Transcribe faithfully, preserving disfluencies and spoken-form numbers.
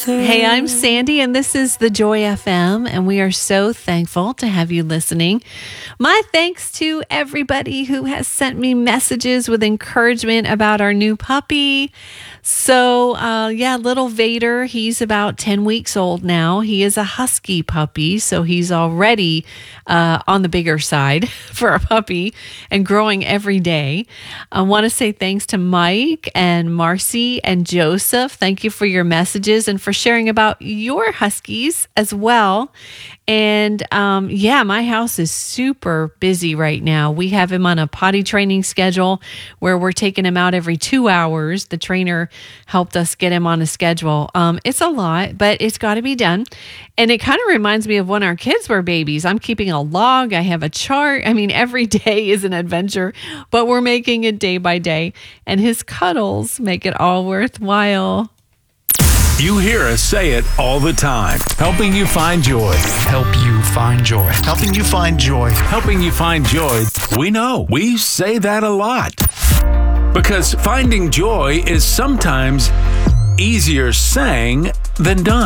Hey, I'm Sandy, and this is the Joy F M, and we are so thankful to have you listening. My thanks to everybody who has sent me messages with encouragement about our new puppy. So, uh, yeah, little Vader, he's about ten weeks old now. He is a husky puppy, so he's already uh, on the bigger side for a puppy and growing every day. I want to say thanks to Mike and Marcy and Joseph. Thank you for your messages and for sharing about your huskies as well. And um, yeah, my house is super busy right now. We have him on a potty training schedule where we're taking him out every two hours. The trainer helped us get him on a schedule. Um, it's a lot, but it's got to be done. And it kind of reminds me of when our kids were babies. I'm keeping a log. I have a chart. I mean, every day is an adventure, but we're making it day by day. And his cuddles make it all worthwhile. You hear us say it all the time. Helping you find joy. Help you find joy. Helping you find joy. Helping you find joy. We know. We say that a lot. Because finding joy is sometimes easier saying than done.